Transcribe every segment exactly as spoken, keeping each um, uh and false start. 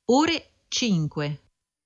Ore cinque.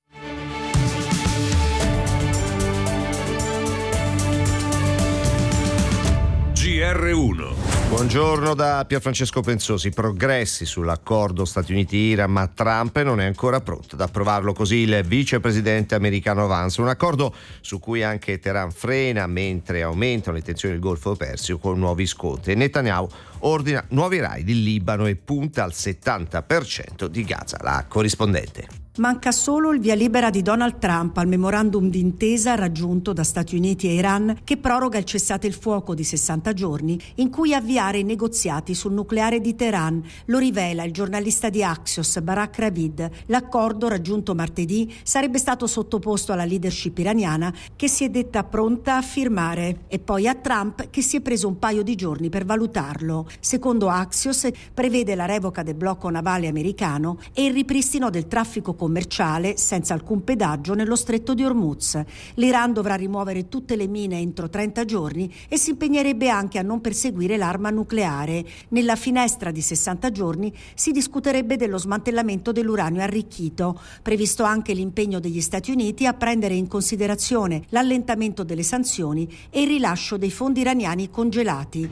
G R uno. Buongiorno da Pierfrancesco Pensosi. Progressi sull'accordo Stati Uniti-Iran, ma Trump non è ancora pronto ad approvarlo, così il vicepresidente americano Vance. Un accordo su cui anche Teheran frena mentre aumentano le tensioni del Golfo Persico con nuovi scontri. E Netanyahu ordina nuovi raid in Libano e punta al settanta per cento di Gaza. La corrispondente. Manca solo il via libera di Donald Trump al memorandum d'intesa raggiunto da Stati Uniti e Iran, che proroga il cessate il fuoco di sessanta giorni in cui avviare i negoziati sul nucleare di Teheran. Lo rivela il giornalista di Axios Barak Ravid. L'accordo raggiunto martedì sarebbe stato sottoposto alla leadership iraniana, che si è detta pronta a firmare, e poi a Trump, che si è preso un paio di giorni per valutarlo. Secondo Axios prevede la revoca del blocco navale americano e il ripristino del traffico commerciale senza alcun pedaggio nello stretto di Hormuz. L'Iran dovrà rimuovere tutte le mine entro trenta giorni e si impegnerebbe anche a non perseguire l'arma nucleare. Nella finestra di sessanta giorni si discuterebbe dello smantellamento dell'uranio arricchito. Previsto anche l'impegno degli Stati Uniti a prendere in considerazione l'allentamento delle sanzioni e il rilascio dei fondi iraniani congelati.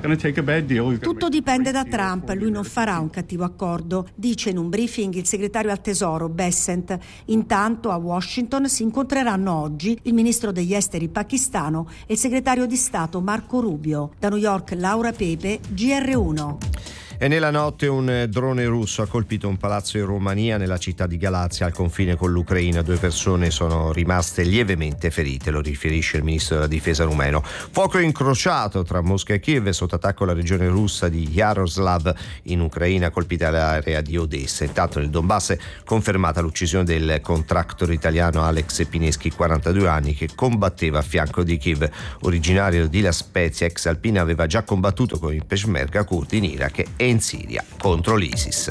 Tutto dipende da Trump, lui non farà un cattivo accordo, dice in un briefing il segretario al Tesoro Bessent. Intanto a Washington si incontreranno oggi il ministro degli esteri pakistano e il segretario di Stato Marco Rubio. Da New York Laura Pepe, G R uno. E nella notte un drone russo ha colpito un palazzo in Romania, nella città di Galazia, al confine con l'Ucraina. Due persone sono rimaste lievemente ferite, lo riferisce il ministro della difesa rumeno. Fuoco incrociato tra Mosca e Kiev, sotto attacco la regione russa di Yaroslav in Ucraina, colpita l'area di Odessa. Intanto nel Donbass è confermata l'uccisione del contractor italiano Alex Pineschi, quarantadue anni, che combatteva a fianco di Kiev. Originario di La Spezia, ex alpina, aveva già combattuto con i Peshmerga curdi in Iraq e in Siria contro l'ISIS.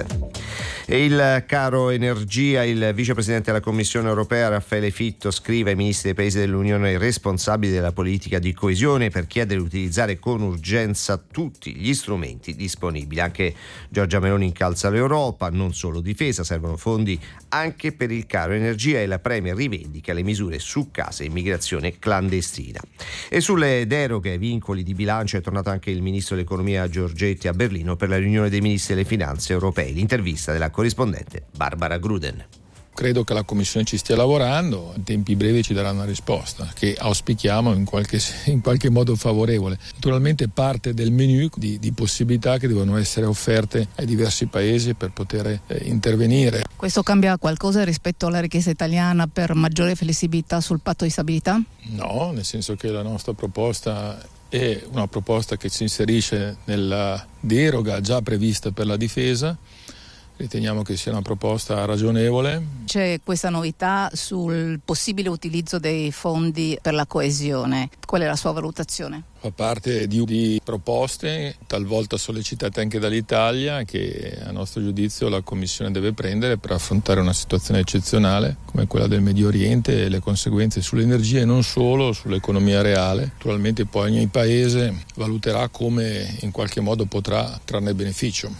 E il caro energia, il vicepresidente della Commissione europea Raffaele Fitto scrive ai ministri dei paesi dell'Unione responsabili della politica di coesione per chiedere di utilizzare con urgenza tutti gli strumenti disponibili. Anche Giorgia Meloni incalza l'Europa, non solo difesa, servono fondi anche per il caro energia, e la Premier rivendica le misure su casa e immigrazione clandestina. E sulle deroghe ai vincoli di bilancio è tornato anche il ministro dell'economia Giorgetti a Berlino per la riunione dei ministri delle finanze europei. L'intervista della corrispondente Barbara Gruden. Credo che la Commissione ci stia lavorando, in tempi brevi ci darà una risposta che auspichiamo in qualche, in qualche modo favorevole. Naturalmente parte del menu di, di possibilità che devono essere offerte ai diversi paesi per poter eh, intervenire. Questo cambia qualcosa rispetto alla richiesta italiana per maggiore flessibilità sul patto di stabilità? No, nel senso che la nostra proposta è una proposta che si inserisce nella deroga già prevista per la difesa. Riteniamo che sia una proposta ragionevole. C'è questa novità sul possibile utilizzo dei fondi per la coesione. Qual è la sua valutazione? Fa parte di, di proposte talvolta sollecitate anche dall'Italia, che a nostro giudizio la Commissione deve prendere per affrontare una situazione eccezionale come quella del Medio Oriente e le conseguenze sull'energia e non solo, sull'economia reale. Naturalmente poi ogni paese valuterà come in qualche modo potrà trarne beneficio.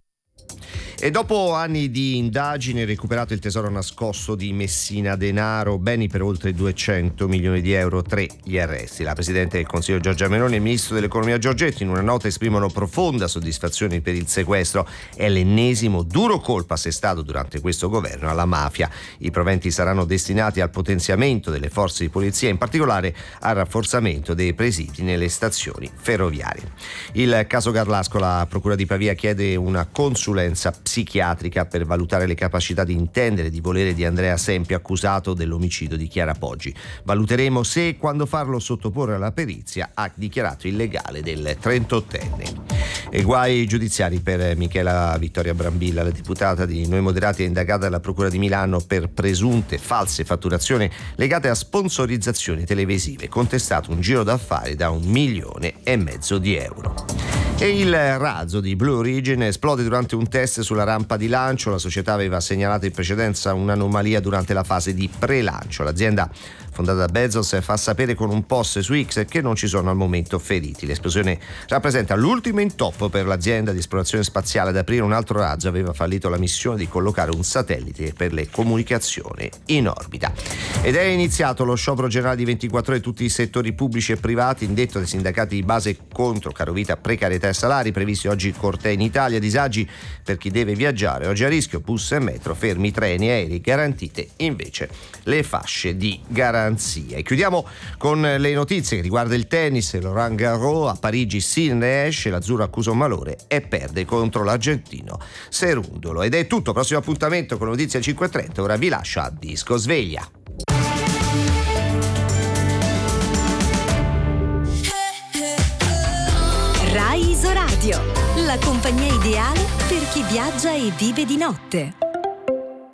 E dopo anni di indagine, recuperato il tesoro nascosto di Messina Denaro, beni per oltre duecento milioni di euro, tre gli arresti. La Presidente del Consiglio Giorgia Meloni e il Ministro dell'Economia Giorgetti in una nota esprimono profonda soddisfazione per il sequestro. È l'ennesimo duro colpo assestato durante questo governo alla mafia. I proventi saranno destinati al potenziamento delle forze di polizia, in particolare al rafforzamento dei presidi nelle stazioni ferroviarie. Il caso Garlasco, la Procura di Pavia chiede una consulenza psichiatrica per valutare le capacità di intendere e di volere di Andrea Sempio, accusato dell'omicidio di Chiara Poggi. Valuteremo se e quando farlo sottoporre alla perizia, ha dichiarato il legale del trentottenne. E guai giudiziari per Michela Vittoria Brambilla, la deputata di Noi Moderati è indagata dalla Procura di Milano per presunte false fatturazioni legate a sponsorizzazioni televisive, contestato un giro d'affari da un milione e mezzo di euro. E il razzo di Blue Origin esplode durante un test sulla rampa di lancio. La società aveva segnalato in precedenza un'anomalia durante la fase di pre-lancio. L'azienda fondata da Bezos, fa sapere con un post su X che non ci sono al momento feriti. L'esplosione rappresenta l'ultimo intoppo per l'azienda di esplorazione spaziale. Ad aprire un altro razzo aveva fallito la missione di collocare un satellite per le comunicazioni in orbita. Ed è iniziato lo sciopero generale di ventiquattro ore di tutti i settori pubblici e privati, indetto dai sindacati di base contro carovita, precarietà e salari. Previsti oggi cortei in Italia, disagi per chi deve viaggiare. Oggi a rischio bus e metro, fermi treni e aerei, garantite invece le fasce di garanzia. E chiudiamo con le notizie che riguardano il tennis. Roland Garros, a Parigi Sinner esce, l'azzurro accusa un malore e perde contro l'argentino Cerundolo. Ed è tutto, prossimo appuntamento con notizie cinque e trenta. Ora vi lascio a Disco Sveglia. Rai Isoradio, la compagnia ideale per chi viaggia e vive di notte.